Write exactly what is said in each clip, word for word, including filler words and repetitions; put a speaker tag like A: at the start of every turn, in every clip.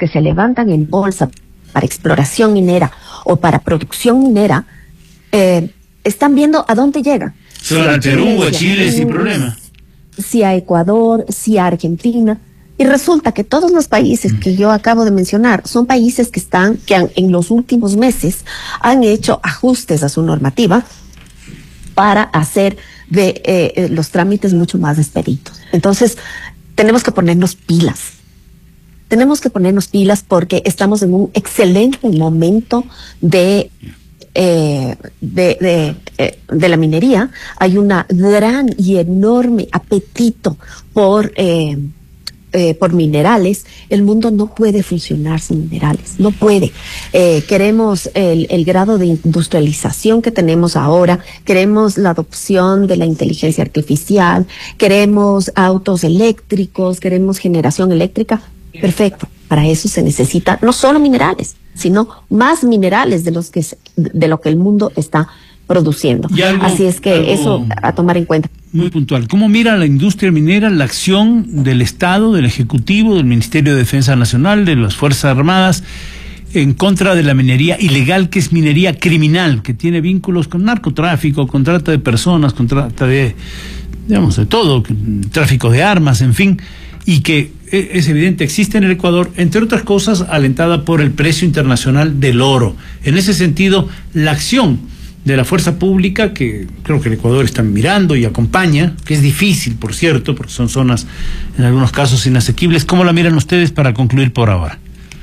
A: que se levantan en bolsa para exploración minera o para producción minera, eh, están viendo a dónde llegan.
B: Solo a Perú, a Chile, sin problema.
A: Si a Ecuador, si a Argentina. Y resulta que todos los países que yo acabo de mencionar son países que están, que han, en los últimos meses han hecho ajustes a su normativa para hacer de eh, los trámites mucho más expeditos. Entonces, tenemos que ponernos pilas. Tenemos que ponernos pilas porque estamos en un excelente momento de, eh, de, de, eh, de la minería. Hay una gran y enorme apetito por, eh, eh, por minerales. El mundo no puede funcionar sin minerales, no puede. Eh, queremos el, el grado de industrialización que tenemos ahora, queremos la adopción de la inteligencia artificial, queremos autos eléctricos, queremos generación eléctrica. Perfecto. Para eso se necesita no solo minerales, sino más minerales de los que se, de lo que el mundo está produciendo. Algo, Así es que eso a tomar en cuenta.
B: Muy puntual. ¿Cómo mira la industria minera la acción del Estado, del Ejecutivo, del Ministerio de Defensa Nacional, de las Fuerzas Armadas en contra de la minería ilegal, que es minería criminal, que tiene vínculos con narcotráfico, con trata de personas, con trata de, digamos, de todo, tráfico de armas, en fin, y que es evidente, existe en el Ecuador, entre otras cosas, alentada por el precio internacional del oro. En ese sentido, la acción de la fuerza pública, que creo que el Ecuador está mirando y acompaña, que es difícil, por cierto, porque son zonas, en algunos casos, inasequibles. ¿Cómo la miran ustedes para concluir por ahora?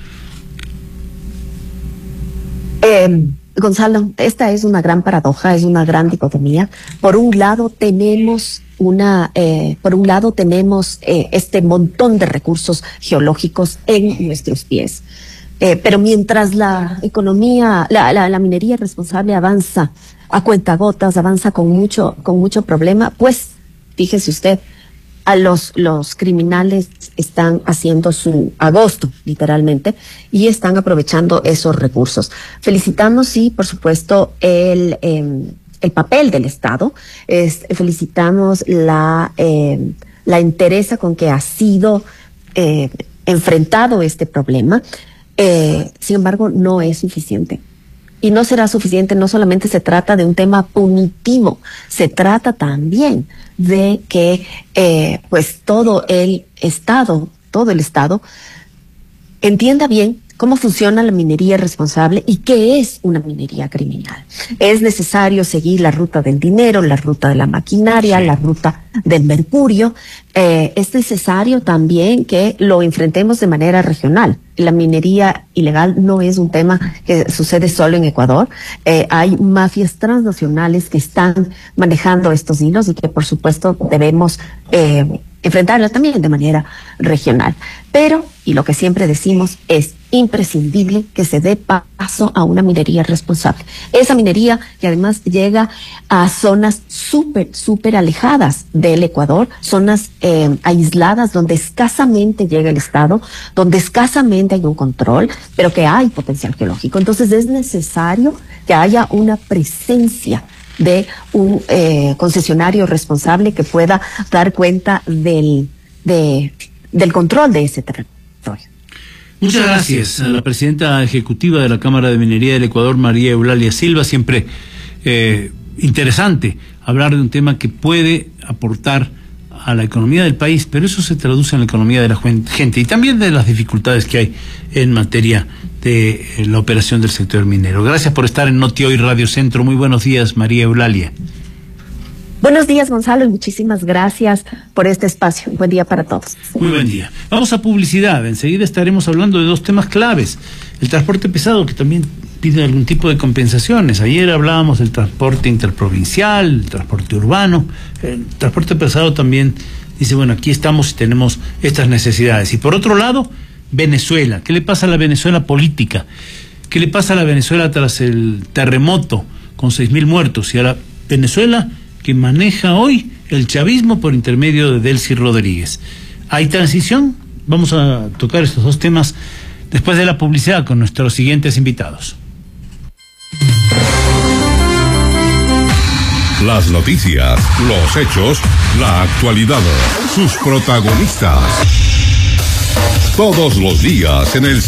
A: Eh, Gonzalo, esta es una gran paradoja, es una gran dicotomía. Por un lado, tenemos una, eh, por un lado tenemos eh, este montón de recursos geológicos en nuestros pies. Eh, pero mientras la economía, la, la, la minería responsable avanza a cuentagotas, avanza con mucho, con mucho problema, pues, fíjese usted, a los, los criminales están haciendo su agosto, literalmente, y están aprovechando esos recursos. Felicitamos, sí, por supuesto, el, eh, el papel del Estado. Es, felicitamos la, eh, la entereza con que ha sido eh, enfrentado este problema. Eh, sin embargo, no es suficiente. Y no será suficiente, no solamente se trata de un tema punitivo, se trata también de que eh, pues todo el Estado, todo el Estado entienda bien cómo funciona la minería responsable y qué es una minería criminal. Es necesario seguir la ruta del dinero, la ruta de la maquinaria, sí. la ruta del mercurio. Eh, es necesario también que lo enfrentemos de manera regional. La minería ilegal no es un tema que sucede solo en Ecuador. Eh, hay mafias transnacionales que están manejando estos hilos y que por supuesto debemos eh, enfrentarla también de manera regional. Pero, y lo que siempre decimos, es imprescindible que se dé paso a una minería responsable. Esa minería que además llega a zonas súper, súper alejadas del Ecuador, zonas eh, aisladas donde escasamente llega el Estado, donde escasamente hay un control, pero que hay potencial geológico. Entonces es necesario que haya una presencia de un eh, concesionario responsable que pueda dar cuenta del, de, del control de ese territorio.
B: Muchas gracias a la presidenta ejecutiva de la Cámara de Minería del Ecuador, María Eulalia Silva. Siempre eh, interesante hablar de un tema que puede aportar a la economía del país, pero eso se traduce en la economía de la gente y también de las dificultades que hay en materia de eh, la operación del sector minero. Gracias por estar en Noti Hoy Radio Centro. Muy buenos días, María Eulalia.
A: Buenos días, Gonzalo, y muchísimas gracias por este espacio. Buen día para todos.
B: Muy buen día. Vamos a publicidad. Enseguida estaremos hablando de dos temas claves. El transporte pesado, que también pide algún tipo de compensaciones. Ayer hablábamos del transporte interprovincial, el transporte urbano. El transporte pesado también dice, bueno, aquí estamos y tenemos estas necesidades. Y por otro lado, Venezuela. ¿Qué le pasa a la Venezuela política? ¿Qué le pasa a la Venezuela tras el terremoto con seis mil muertos? Y a la Venezuela que maneja hoy el chavismo por intermedio de Delcy Rodríguez. ¿Hay transición? Vamos a tocar estos dos temas después de la publicidad con nuestros siguientes invitados.
C: Las noticias, los hechos, la actualidad, sus protagonistas. Todos los días en el